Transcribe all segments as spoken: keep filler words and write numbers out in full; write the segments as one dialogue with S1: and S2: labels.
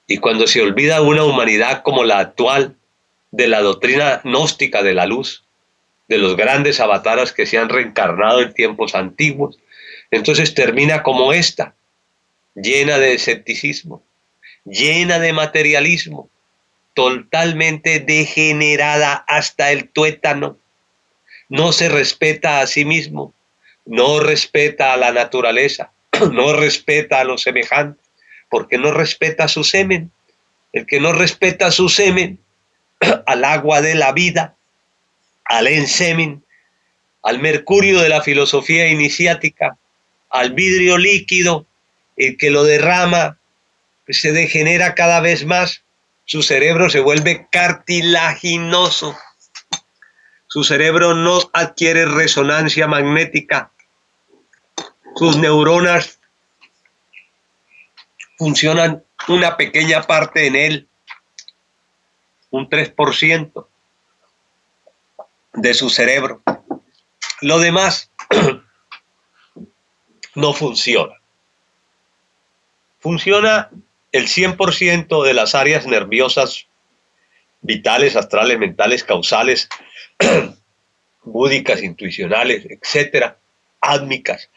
S1: Y cuando se olvida una humanidad como la actual, de la doctrina gnóstica de la luz, de los grandes avataras que se han reencarnado en tiempos antiguos, entonces termina como esta, llena de escepticismo, llena de materialismo, totalmente degenerada hasta el tuétano. No se respeta a sí mismo, no respeta a la naturaleza, no respeta a los semejantes, porque no respeta su semen. El que no respeta su semen, al agua de la vida, al ensemen, al mercurio de la filosofía iniciática, al vidrio líquido, el que lo derrama, pues se degenera cada vez más, su cerebro se vuelve cartilaginoso, su cerebro no adquiere resonancia magnética, sus neuronas funcionan una pequeña parte en él, un tres por ciento de su cerebro. Lo demás no funciona. Funciona el cien por ciento de las áreas nerviosas vitales, astrales, mentales, causales, búdicas, intuicionales, etcétera, átmicas,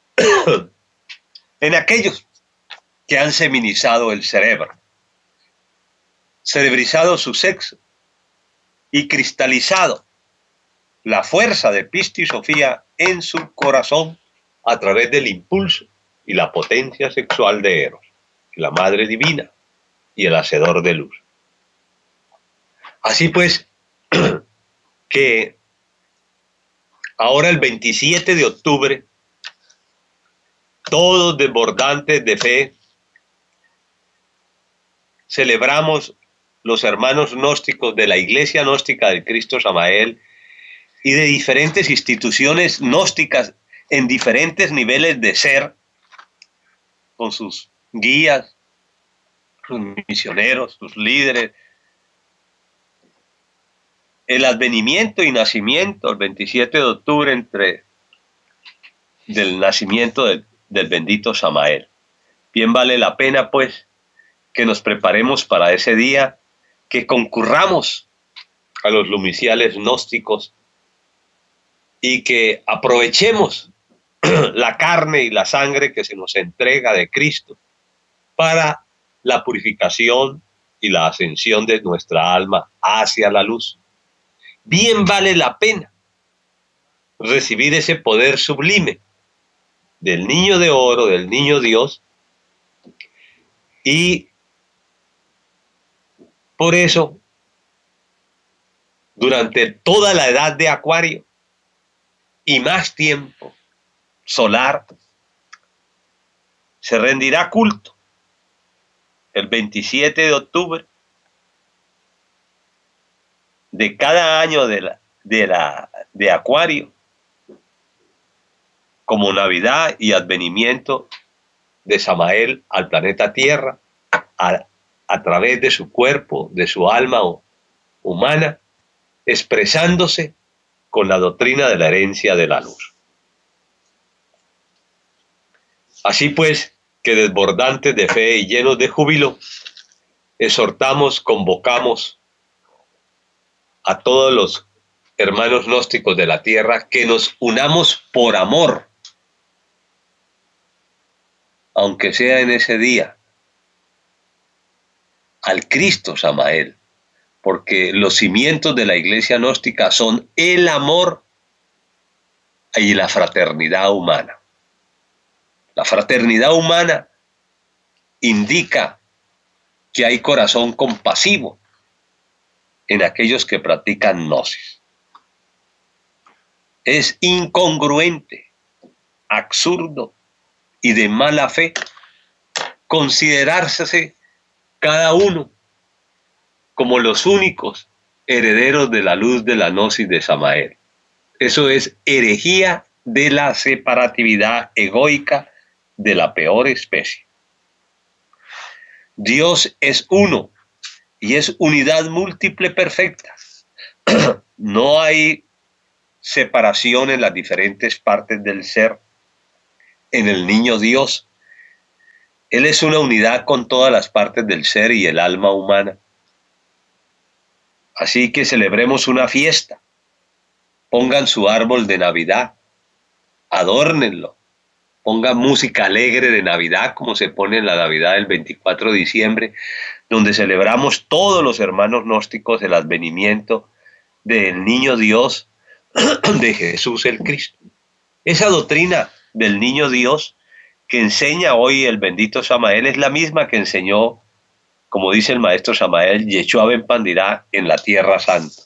S1: en aquellos que han seminizado el cerebro, cerebrizado su sexo y cristalizado la fuerza de Pista y Sofía en su corazón a través del impulso y la potencia sexual de Eros, la Madre Divina y el Hacedor de Luz. Así pues, que ahora el veintisiete de octubre, todos desbordantes de fe, celebramos los hermanos gnósticos de la Iglesia Gnóstica del Cristo Samael y de diferentes instituciones gnósticas en diferentes niveles de ser, con sus guías, sus misioneros, sus líderes, el advenimiento y nacimiento el veintisiete de octubre entre del nacimiento del, del bendito Samael. Bien vale la pena pues que nos preparemos para ese día, que concurramos a los lumiciales gnósticos y que aprovechemos la carne y la sangre que se nos entrega de Cristo para la purificación y la ascensión de nuestra alma hacia la luz. Bien vale la pena recibir ese poder sublime del niño de oro, del niño Dios, y por eso, durante toda la edad de Acuario y más tiempo solar, se rendirá culto el veintisiete de octubre de cada año de, la, de, la, de Acuario, como Navidad y advenimiento de Samael al planeta Tierra, a, a través de su cuerpo, de su alma humana, expresándose con la doctrina de la herencia de la luz. Así pues, que desbordantes de fe y llenos de júbilo, exhortamos, convocamos a todos los hermanos gnósticos de la tierra que nos unamos por amor, aunque sea en ese día, al Cristo Samael, porque los cimientos de la iglesia gnóstica son el amor y la fraternidad humana. La fraternidad humana indica que hay corazón compasivo en aquellos que practican gnosis. Es incongruente, absurdo y de mala fe considerarse cada uno como los únicos herederos de la luz de la gnosis de Samael. Eso es herejía de la separatividad egoica de la peor especie. Dios es uno y es unidad múltiple perfecta. No hay separación en las diferentes partes del ser. En el niño Dios Él es una unidad con todas las partes del ser y el alma humana. Así que celebremos una fiesta. Pongan su árbol de Navidad, adórnenlo, pongan música alegre de Navidad como se pone en la Navidad del veinticuatro de diciembre, donde celebramos todos los hermanos gnósticos el advenimiento del niño Dios, de Jesús el Cristo. Esa doctrina del niño Dios que enseña hoy el bendito Samael es la misma que enseñó, como dice el maestro Samael, Yeshua ben Pandirá en la Tierra Santa.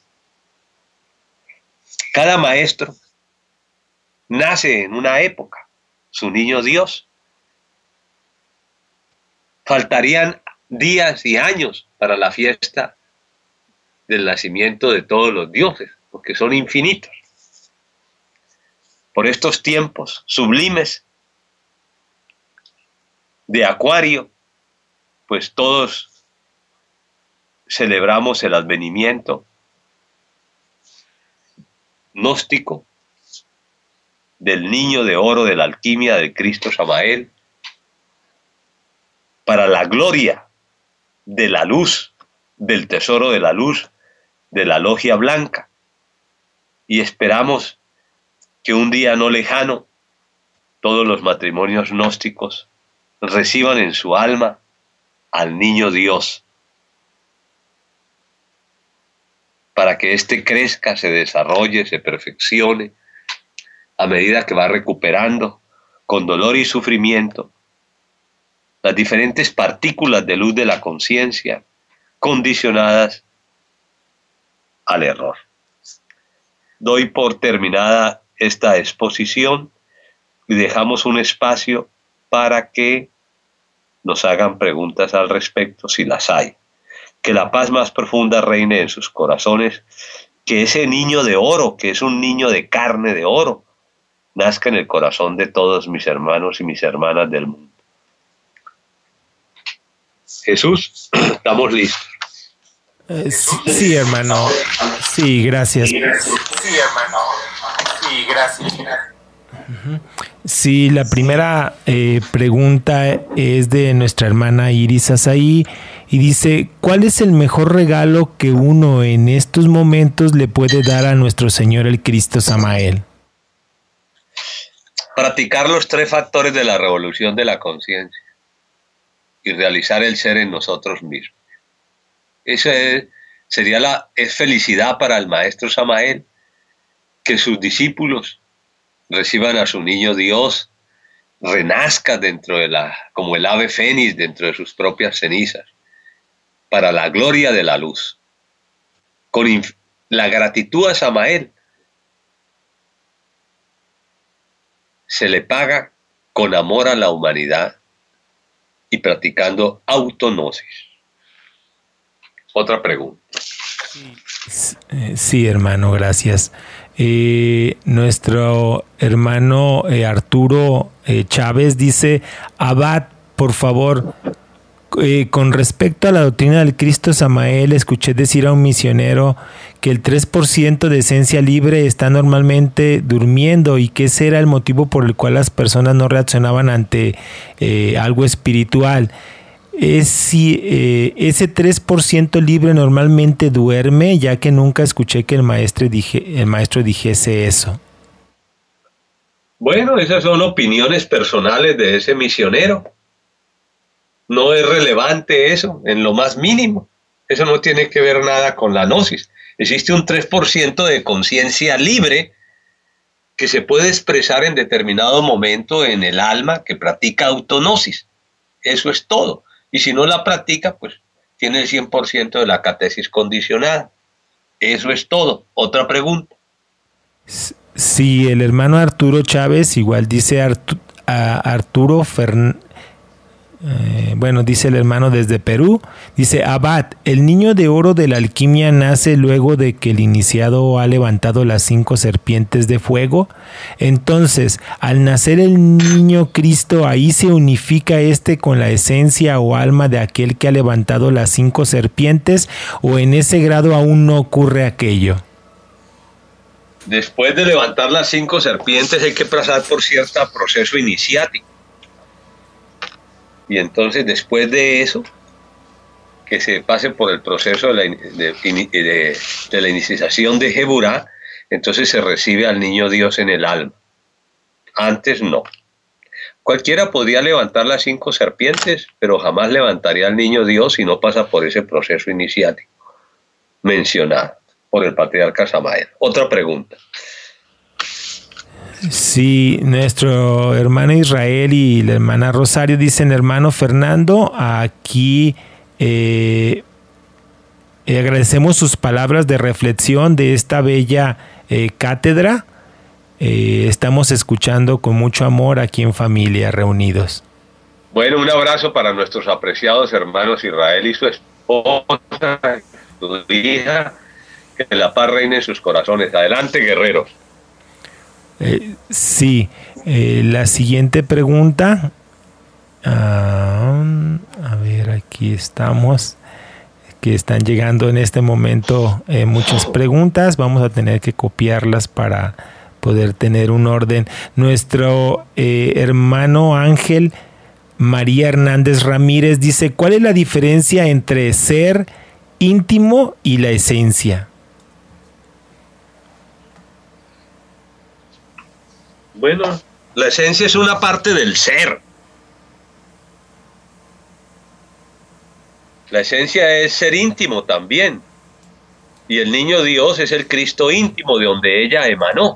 S1: Cada maestro nace en una época, su niño Dios. Faltarían días y años para la fiesta del nacimiento de todos los dioses, porque son infinitos. Por estos tiempos sublimes de Acuario, pues todos celebramos el advenimiento gnóstico del niño de oro de la alquimia del Cristo Samael, para la gloria de la luz, del tesoro de la luz, de la logia blanca. Y esperamos que un día no lejano todos los matrimonios gnósticos reciban en su alma al niño Dios, para que éste crezca, se desarrolle, se perfeccione, a medida que va recuperando, con dolor y sufrimiento, las diferentes partículas de luz de la conciencia condicionadas al error. Doy por terminada esta exposición y dejamos un espacio para que nos hagan preguntas al respecto, si las hay. Que la paz más profunda reine en sus corazones, que ese niño de oro, que es un niño de carne de oro, nazca en el corazón de todos mis hermanos y mis hermanas del mundo. Jesús, estamos listos.
S2: Eh, sí, sí, hermano. Sí, gracias.
S3: Sí, hermano. Sí, gracias.
S2: Uh-huh. Sí, la primera eh, pregunta es de nuestra hermana Iris Asaí y dice, ¿cuál es el mejor regalo que uno en estos momentos le puede dar a nuestro Señor el Cristo Samael?
S1: Practicar los tres factores de la revolución de la conciencia y realizar el ser en nosotros mismos. Esa es, sería la es felicidad para el maestro Samael, que sus discípulos reciban a su niño Dios, renazca dentro de la, como el ave fénix dentro de sus propias cenizas, para la gloria de la luz. Con inf- la gratitud a Samael se le paga con amor a la humanidad y practicando autognosis. Otra pregunta.
S2: Sí, hermano, gracias. Eh, nuestro hermano eh, Arturo eh, Chávez dice, Abad, por favor, eh, con respecto a la doctrina del Cristo Samael, escuché decir a un misionero que el tres por ciento de esencia libre está normalmente durmiendo y que ese era el motivo por el cual las personas no reaccionaban ante eh, algo espiritual. Es si eh, ese tres por ciento libre normalmente duerme, ya que nunca escuché que el maestro, dije, el maestro dijese eso.
S1: Bueno, esas son opiniones personales de ese misionero. No es relevante eso, en lo más mínimo. Eso no tiene que ver nada con la gnosis. Existe un tres por ciento de conciencia libre que se puede expresar en determinado momento en el alma que practica autognosis. Eso es todo. Y si no la practica, pues tiene el cien por ciento de la catesis condicionada. Eso es todo. Otra pregunta.
S2: Sí, el hermano Arturo Chávez igual dice Artu a Arturo Fernández. Eh, bueno, dice el hermano desde Perú, dice, Abad, el niño de oro de la alquimia nace luego de que el iniciado ha levantado las cinco serpientes de fuego. Entonces, al nacer el niño Cristo, ahí se unifica este con la esencia o alma de aquel que ha levantado las cinco serpientes, o en ese grado aún no ocurre aquello.
S1: Después de levantar las cinco serpientes hay que pasar por cierto proceso iniciático. Y entonces después de eso, que se pase por el proceso de la, de, de, de la iniciación de Geburá, entonces se recibe al niño Dios en el alma. Antes no. Cualquiera podría levantar las cinco serpientes, pero jamás levantaría al niño Dios si no pasa por ese proceso iniciático mencionado por el patriarca Samael. Otra pregunta.
S2: Sí, nuestro hermano Israel y la hermana Rosario dicen, hermano Fernando, aquí eh, eh, agradecemos sus palabras de reflexión de esta bella eh, cátedra. Eh, estamos escuchando con mucho amor aquí en familia, reunidos.
S1: Bueno, un abrazo para nuestros apreciados hermanos Israel y su esposa, su hija, que la paz reine en sus corazones. Adelante, guerreros.
S2: Eh, sí, eh, la siguiente pregunta, uh, a ver, aquí estamos, que están llegando en este momento eh, muchas preguntas, vamos a tener que copiarlas para poder tener un orden. Nuestro eh, hermano Ángel María Hernández Ramírez dice, ¿cuál es la diferencia entre ser íntimo y la esencia?
S1: Bueno, la esencia es una parte del ser. La esencia es ser íntimo también. Y el niño Dios es el Cristo íntimo de donde ella emanó.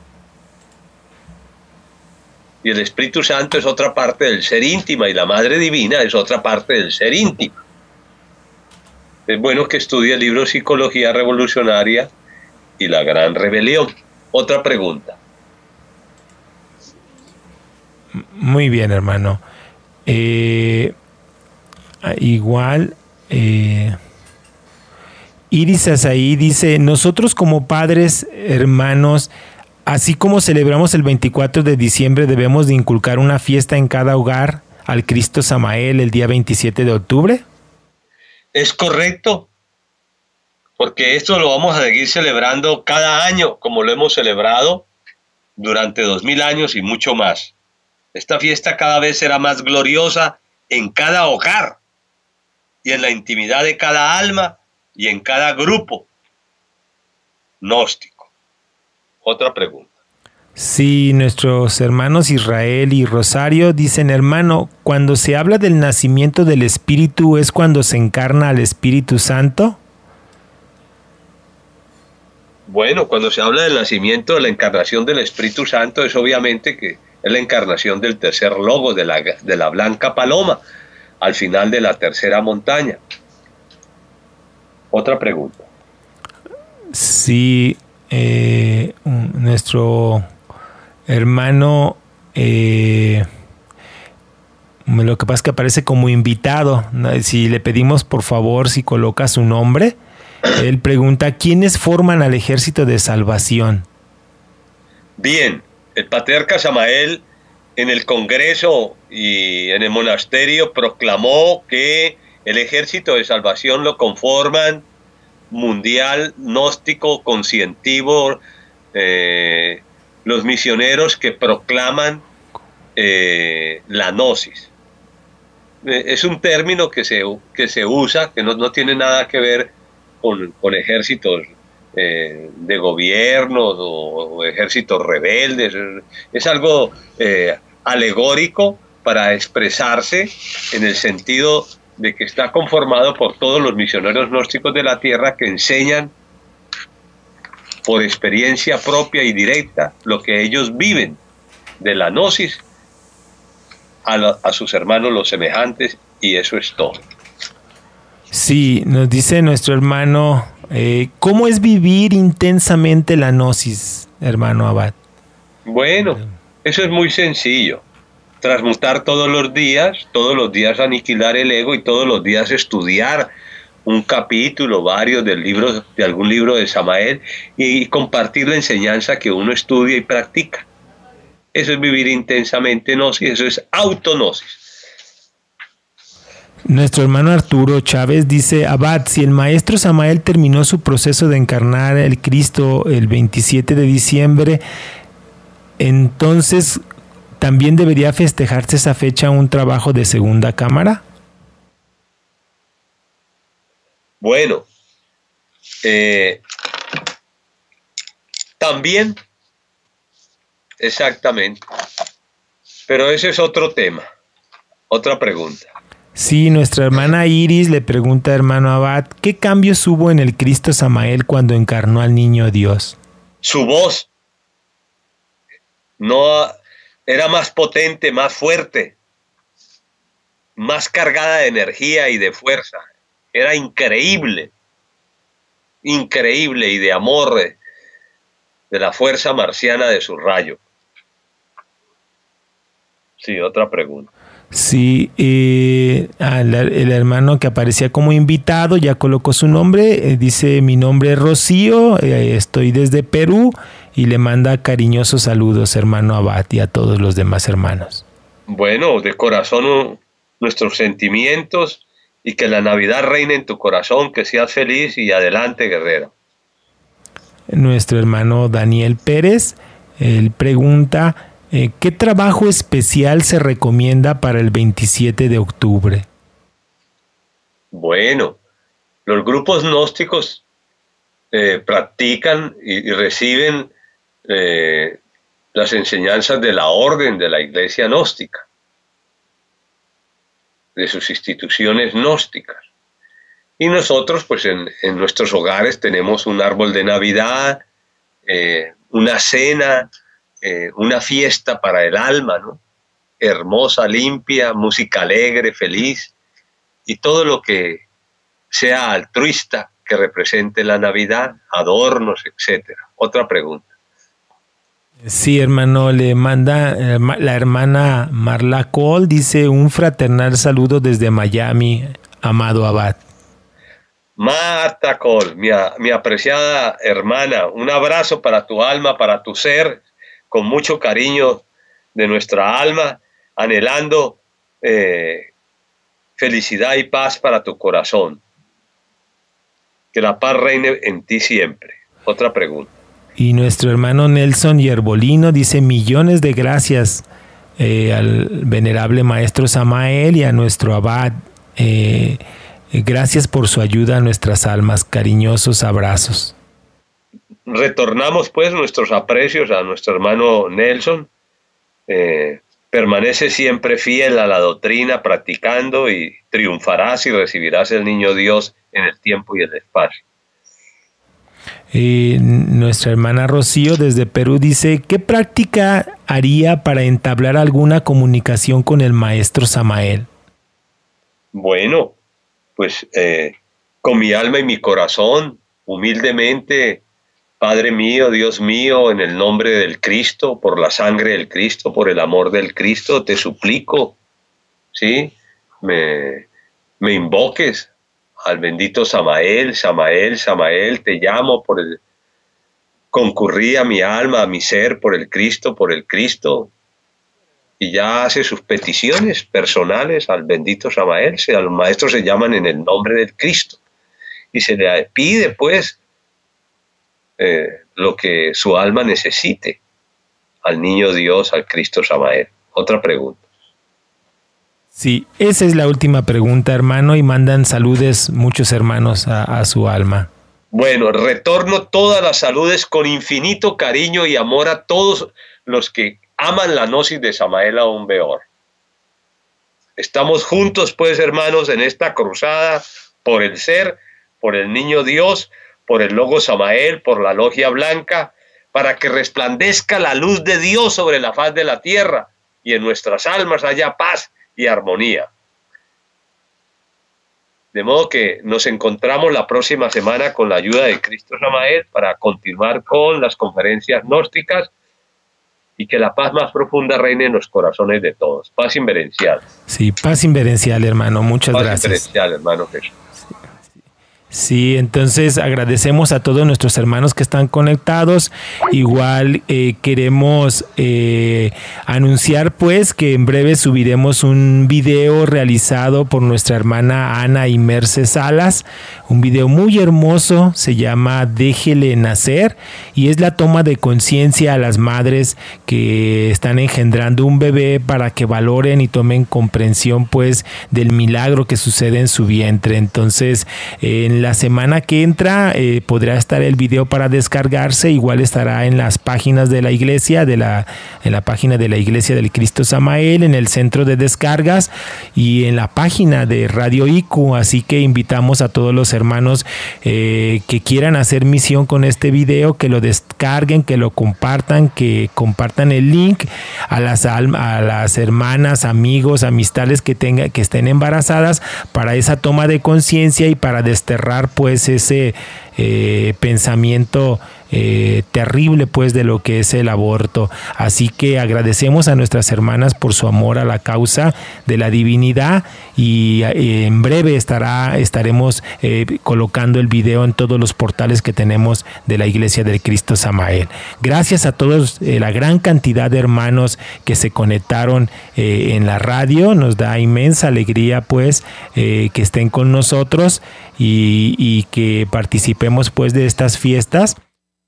S1: Y el Espíritu Santo es otra parte del ser íntima y la Madre Divina es otra parte del ser íntima. Es bueno que estudie el libro Psicología Revolucionaria y la Gran Rebelión. Otra pregunta.
S2: Muy bien, hermano. Eh, igual, eh, Iris Azaí dice, nosotros como padres, hermanos, así como celebramos el veinticuatro de diciembre, debemos de inculcar una fiesta en cada hogar al Cristo Samael el día veintisiete de octubre.
S1: Es correcto, porque esto lo vamos a seguir celebrando cada año, como lo hemos celebrado durante dos mil años y mucho más. Esta fiesta cada vez será más gloriosa en cada hogar y en la intimidad de cada alma y en cada grupo gnóstico. Otra pregunta.
S2: Sí, nuestros hermanos Israel y Rosario dicen, hermano, cuando se habla del nacimiento del Espíritu, ¿es cuando se encarna al Espíritu Santo?
S1: Bueno, cuando se habla del nacimiento, de la encarnación del Espíritu Santo, es obviamente que es la encarnación del tercer logo, de la, de la blanca paloma, al final de la tercera montaña. Otra pregunta.
S2: Sí, eh, nuestro hermano, eh, lo que pasa es que aparece como invitado. Si le pedimos por favor si coloca su nombre, él pregunta, ¿quiénes forman al ejército de salvación?
S1: Bien, el patriarca Samael en el Congreso y en el monasterio proclamó que el ejército de salvación lo conforman mundial, gnóstico, conscientivo, eh, los misioneros que proclaman eh, la gnosis. Eh, es un término que se, que se usa, que no, no tiene nada que ver con, con ejércitos eh, de gobiernos o, o ejércitos rebeldes. Es algo eh, alegórico para expresarse en el sentido de que está conformado por todos los misioneros gnósticos de la tierra que enseñan por experiencia propia y directa lo que ellos viven de la gnosis a, la, a sus hermanos los semejantes, y eso es todo.
S2: Sí, nos dice nuestro hermano, eh, ¿cómo es vivir intensamente la gnosis, hermano Abad?
S1: Bueno, eso es muy sencillo. Transmutar todos los días, todos los días aniquilar el ego y todos los días estudiar un capítulo, varios del libro, de algún libro de Samael, y compartir la enseñanza que uno estudia y practica. Eso es vivir intensamente gnosis, eso es autognosis.
S2: Nuestro hermano Arturo Chávez dice, Abad, si el maestro Samael terminó su proceso de encarnar el Cristo el veintisiete de diciembre, entonces ¿también debería festejarse esa fecha un trabajo de segunda cámara?
S1: Bueno, eh, también, exactamente, pero ese es otro tema, otra pregunta.
S2: Sí, nuestra hermana Iris le pregunta, hermano Abad, ¿qué cambios hubo en el Cristo Samael cuando encarnó al niño Dios?
S1: Su voz no era más potente, más fuerte, más cargada de energía y de fuerza. Era increíble, increíble y de amor, de, de la fuerza marciana de su rayo. Sí, otra pregunta.
S2: Sí, eh, el, el hermano que aparecía como invitado ya colocó su nombre, eh, dice mi nombre es Rocío, eh, estoy desde Perú y le manda cariñosos saludos, hermano Abad, y a todos los demás hermanos.
S1: Bueno, de corazón nuestros sentimientos y que la Navidad reine en tu corazón, que seas feliz y adelante, guerrero.
S2: Nuestro hermano Daniel Pérez, él pregunta, eh, ¿qué trabajo especial se recomienda para el veintisiete de octubre?
S1: Bueno, los grupos gnósticos eh, practican y, y reciben eh, las enseñanzas de la orden de la Iglesia gnóstica, de sus instituciones gnósticas. Y nosotros, pues en, en nuestros hogares tenemos un árbol de Navidad, eh, una cena, eh, una fiesta para el alma, ¿no? Hermosa, limpia, música alegre, feliz, y todo lo que sea altruista que represente la Navidad, adornos, etcétera. Otra pregunta.
S2: Sí, hermano, le manda eh, la hermana Marla Cole, dice un fraternal saludo desde Miami, amado Abad.
S1: Marta Cole, mi, mi apreciada hermana, un abrazo para tu alma, para tu ser, con mucho cariño de nuestra alma, anhelando eh, felicidad y paz para tu corazón. Que la paz reine en ti siempre. Otra pregunta.
S2: Y nuestro hermano Nelson Yerbolino dice millones de gracias eh, al venerable maestro Samael y a nuestro Abad. Eh, gracias por su ayuda a nuestras almas. Cariñosos abrazos.
S1: Retornamos pues nuestros aprecios a nuestro hermano Nelson. Eh, permanece siempre fiel a la doctrina, practicando, y triunfarás y recibirás el niño Dios en el tiempo y el espacio.
S2: Eh, nuestra hermana Rocío desde Perú dice, ¿qué práctica haría para entablar alguna comunicación con el maestro Samael?
S1: Bueno, pues eh, con mi alma y mi corazón, humildemente, Padre mío, Dios mío, en el nombre del Cristo, por la sangre del Cristo, por el amor del Cristo, te suplico, ¿sí? Me, me invoques al bendito Samael, Samael, Samael, te llamo por el... Concurrí a mi alma, a mi ser, por el Cristo, por el Cristo, y ya hace sus peticiones personales al bendito Samael. Si a los maestros se llaman en el nombre del Cristo, y se le pide, pues, eh, lo que su alma necesite al niño Dios, al Cristo Samael. Otra pregunta.
S2: Sí, esa es la última pregunta, hermano, y mandan saludes muchos hermanos a, a su alma.
S1: Bueno, retorno todas las saludes con infinito cariño y amor a todos los que aman la gnosis de Samael Aún Weor. Estamos juntos, pues, hermanos, en esta cruzada por el ser, por el niño Dios, por el logo Samael, por la logia blanca, para que resplandezca la luz de Dios sobre la faz de la tierra y en nuestras almas haya paz y armonía. De modo que nos encontramos la próxima semana con la ayuda de Cristo Samael para continuar con las conferencias gnósticas y que la paz más profunda reine en los corazones de todos. Paz inverencial.
S2: Sí, paz inverencial, hermano. Muchas
S1: paz
S2: gracias.
S1: Paz inverencial, hermano Jesús.
S2: Sí, sí. Sí, entonces agradecemos a todos nuestros hermanos que están conectados. Igual eh, queremos eh, anunciar pues que en breve subiremos un video realizado por nuestra hermana Ana y Merce Salas, un video muy hermoso, se llama Déjele nacer, y es la toma de conciencia a las madres que están engendrando un bebé para que valoren y tomen comprensión pues del milagro que sucede en su vientre. Entonces en la semana que entra eh, podrá estar el video para descargarse, igual estará en las páginas de la iglesia, de la, en la página de la Iglesia del Cristo Samael, en el centro de descargas y en la página de Radio I C U, así que invitamos a todos los hermanos eh, que quieran hacer misión con este video, que lo descarguen, que lo compartan, que compartan el link a las, a las hermanas, amigos, amistades que, tenga, que estén embarazadas para esa toma de conciencia y para desterrar pues ese eh, pensamiento eh, terrible pues de lo que es el aborto. Así que agradecemos a nuestras hermanas por su amor a la causa de la divinidad y eh, en breve estará estaremos eh, colocando el video en todos los portales que tenemos de la Iglesia del Cristo Samael. Gracias a todos, eh, la gran cantidad de hermanos que se conectaron eh, en la radio. Nos da inmensa alegría pues eh, que estén con nosotros y, y que participemos pues de estas fiestas.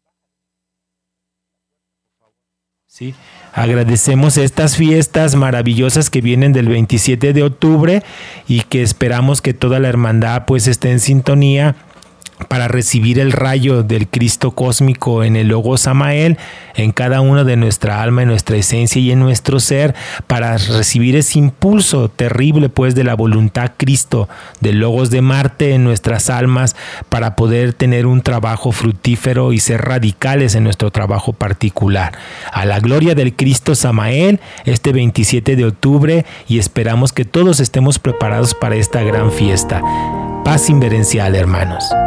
S2: Sí, agradecemos estas fiestas maravillosas que vienen del veintisiete de octubre y que esperamos que toda la hermandad pues esté en sintonía para recibir el rayo del Cristo cósmico en el Logos Samael, en cada uno de nuestra alma, en nuestra esencia y en nuestro ser, para recibir ese impulso terrible pues de la voluntad Cristo, del Logos de Marte en nuestras almas, para poder tener un trabajo fructífero y ser radicales en nuestro trabajo particular. A la gloria del Cristo Samael, este veintisiete de octubre, y esperamos que todos estemos preparados para esta gran fiesta. Paz inverencial, hermanos.